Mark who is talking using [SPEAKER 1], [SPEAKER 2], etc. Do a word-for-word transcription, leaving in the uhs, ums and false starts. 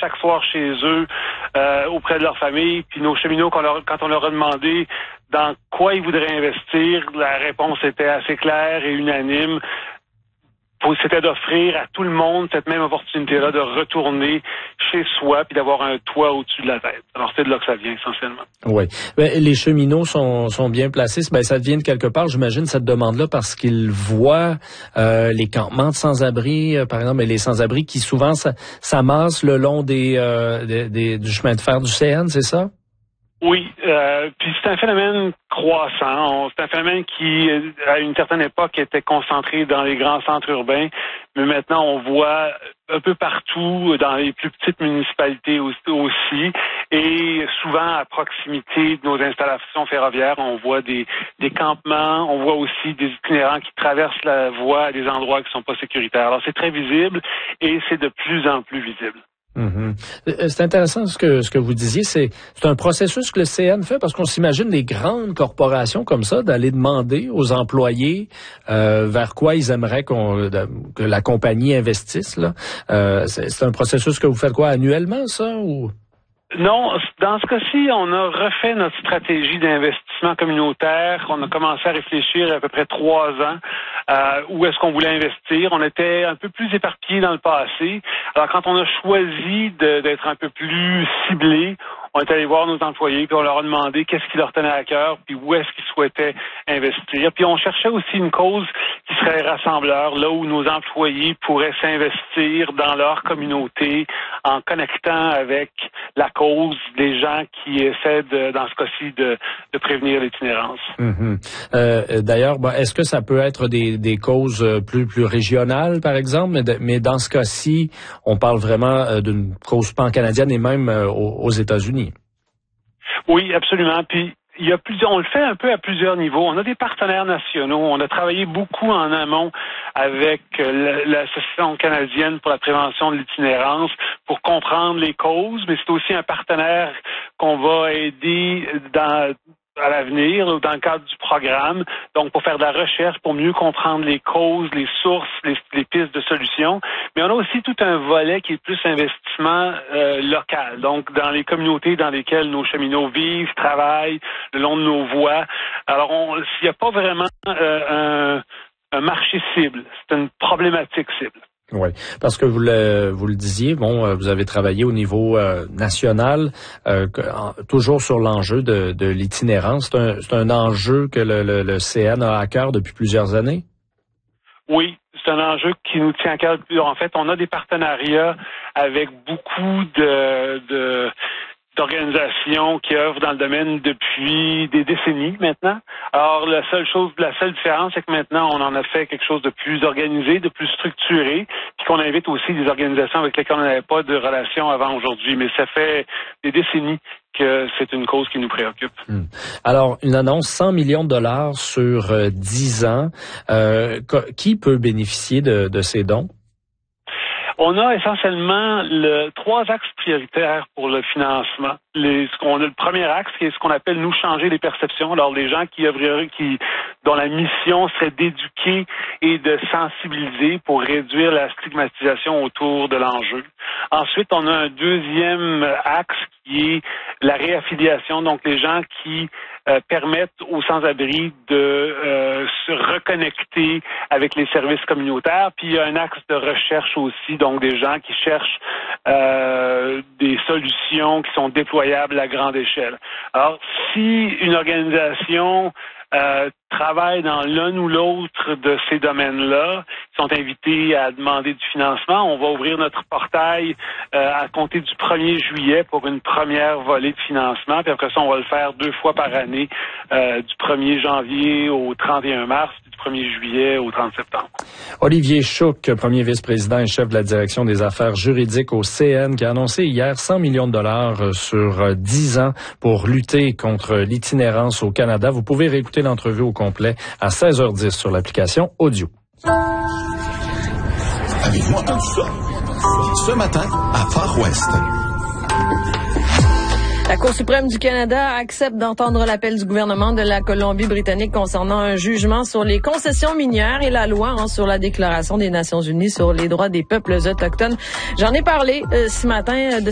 [SPEAKER 1] chaque soir chez eux, euh, auprès de leur famille. Puis nos cheminots, quand, leur, quand on leur a demandé dans quoi ils voudraient investir, la réponse était assez claire et unanime. C'était d'offrir à tout le monde cette même opportunité-là de retourner chez soi puis d'avoir un toit au-dessus de la tête. Alors, c'est de là que ça vient, essentiellement.
[SPEAKER 2] Oui. Ben, les cheminots sont, sont bien placés. Ben, ça vient de quelque part, j'imagine, cette demande-là, parce qu'ils voient euh, les campements de sans-abri, euh, par exemple, et les sans-abri qui, souvent, s'amassent le long des, euh, des, des, du chemin de fer du C N, c'est ça?
[SPEAKER 1] Oui, euh, puis c'est un phénomène croissant. C'est un phénomène qui, à une certaine époque, était concentré dans les grands centres urbains, mais maintenant on voit un peu partout, dans les plus petites municipalités aussi, et souvent à proximité de nos installations ferroviaires, on voit des, des campements, on voit aussi des itinérants qui traversent la voie à des endroits qui sont pas sécuritaires. Alors c'est très visible et c'est de plus en plus visible.
[SPEAKER 2] Mm-hmm. C'est intéressant ce que ce que vous disiez, c'est c'est un processus que le C N fait parce qu'on s'imagine les grandes corporations comme ça d'aller demander aux employés euh, vers quoi ils aimeraient qu'on que la compagnie investisse là. Euh, c'est, c'est un processus que vous faites quoi annuellement ça ou?
[SPEAKER 1] Non, dans ce cas-ci, on a refait notre stratégie d'investissement communautaire. On a commencé à réfléchir il y a à peu près trois ans euh, où est-ce qu'on voulait investir. On était un peu plus éparpillés dans le passé. Alors, quand on a choisi de, d'être un peu plus ciblé, on est allé voir nos employés, puis on leur a demandé qu'est-ce qui leur tenait à cœur, puis où est-ce qu'ils souhaitaient investir. Puis on cherchait aussi une cause qui serait rassembleur, là où nos employés pourraient s'investir dans leur communauté en connectant avec la cause des gens qui essaient, de, dans ce cas-ci, de, de prévenir l'itinérance.
[SPEAKER 2] Mm-hmm. Euh, d'ailleurs, bon, est-ce que ça peut être des, des causes plus, plus régionales, par exemple? Mais, de, mais dans ce cas-ci, on parle vraiment d'une cause pan-canadienne et même aux, aux États-Unis.
[SPEAKER 1] Oui, absolument. Puis il y a plusieurs, on le fait un peu à plusieurs niveaux. On a des partenaires nationaux. On a travaillé beaucoup en amont avec l'Association canadienne pour la prévention de l'itinérance pour comprendre les causes, mais c'est aussi un partenaire qu'on va aider dans à l'avenir, dans le cadre du programme, donc pour faire de la recherche, pour mieux comprendre les causes, les sources, les, les pistes de solutions. Mais on a aussi tout un volet qui est plus investissement euh, local, donc dans les communautés dans lesquelles nos cheminots vivent, travaillent, le long de nos voies. Alors, on, s'il n'y a pas vraiment euh, un, un marché cible, c'est une problématique cible.
[SPEAKER 2] Oui, parce que vous le vous le disiez, bon, vous avez travaillé au niveau euh, national, euh, en, toujours sur l'enjeu de, de l'itinérance. C'est un, c'est un enjeu que le, le, le C N a à cœur depuis plusieurs années?
[SPEAKER 1] Oui, c'est un enjeu qui nous tient à cœur. En fait, on a des partenariats avec beaucoup de... de d'organisations qui œuvrent dans le domaine depuis des décennies maintenant. Alors, la seule chose, la seule différence, c'est que maintenant, on en a fait quelque chose de plus organisé, de plus structuré, puis qu'on invite aussi des organisations avec lesquelles on n'avait pas de relation avant aujourd'hui. Mais ça fait des décennies que c'est une cause qui nous préoccupe.
[SPEAKER 2] Hum. Alors, une annonce cent millions de dollars sur euh, dix ans. Euh, qui peut bénéficier de, de ces dons?
[SPEAKER 1] On a essentiellement le, trois axes prioritaires pour le financement. Les, on a le premier axe qui est ce qu'on appelle nous changer les perceptions. Alors les gens qui œuvreraient, qui dont la mission serait d'éduquer et de sensibiliser pour réduire la stigmatisation autour de l'enjeu. Ensuite, on a un deuxième axe qui est la réaffiliation, donc les gens qui euh, permettent aux sans-abri de euh, se reconnecter avec les services communautaires. Puis il y a un axe de recherche aussi, donc des gens qui cherchent euh, des solutions qui sont déployables à grande échelle. Alors, si une organisation euh, travaille dans l'un ou l'autre de ces domaines-là, ils sont invités à demander du financement. On va ouvrir notre portail euh, à compter du premier juillet pour une première volée de financement. Puis après ça, on va le faire deux fois par année, euh, du premier janvier au trente et un mars, puis du premier juillet au trente septembre.
[SPEAKER 2] Olivier Chouque, premier vice-président et chef de la direction des affaires juridiques au C N, qui a annoncé hier cent millions de dollars sur dix ans pour lutter contre l'itinérance au Canada. Vous pouvez réécouter l'entrevue au complet à seize heures dix sur l'application audio.
[SPEAKER 3] Avez-vous entendu ça? Ce matin, à Far West.
[SPEAKER 4] La Cour suprême du Canada accepte d'entendre l'appel du gouvernement de la Colombie-Britannique concernant un jugement sur les concessions minières et la loi hein, sur la Déclaration des Nations unies sur les droits des peuples autochtones. J'en ai parlé euh, ce matin de